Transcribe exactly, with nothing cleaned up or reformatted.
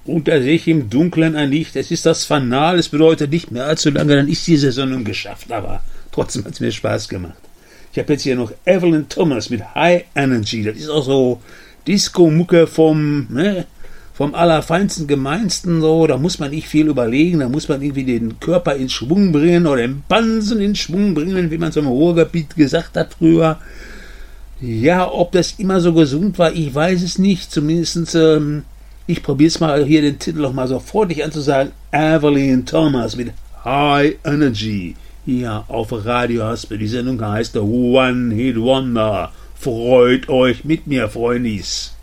Und da sehe ich im Dunkeln ein Licht. Es ist das Fanal. Es bedeutet nicht mehr allzu lange, dann ist diese Sendung geschafft. Aber trotzdem hat es mir Spaß gemacht. Ich habe jetzt hier noch Evelyn Thomas mit High Energy. Das ist auch so Disco-Mucke vom, ne, vom allerfeinsten, gemeinsten. So. Da muss man nicht viel überlegen. Da muss man irgendwie den Körper in Schwung bringen oder den Bansen in Schwung bringen, wie man so im Ruhrgebiet gesagt hat früher. Ja, ob das immer so gesund war, ich weiß es nicht. Zumindest, ähm, ich probiere es mal hier den Titel noch mal so freundlich anzusagen. Evelyn Thomas mit High Energy. Hier auf Radio Haspe. Die Sendung heißt One Hit Wonder. Freut euch mit mir, Freundis.